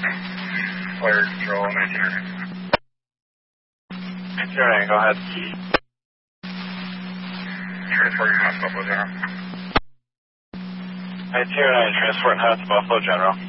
Player control, 1909. 1909, go ahead. Transporting hot to Buffalo General. 1909, transporting hot to Buffalo General.